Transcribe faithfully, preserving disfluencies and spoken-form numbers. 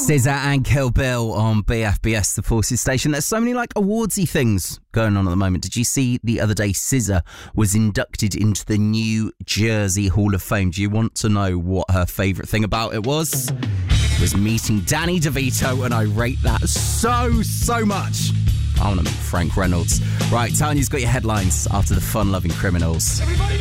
S Z A and Kill Bill on B F B S, the Forces station. There's so many like awardsy things going on at the moment. Did you see the other day S Z A was inducted into the New Jersey Hall of Fame? Do you want to know what her favourite thing about it was? It was meeting Danny DeVito, and I rate that so, so much. I want to meet Frank Reynolds. Right, Tanya's got your headlines after the fun-loving Criminals. Everybody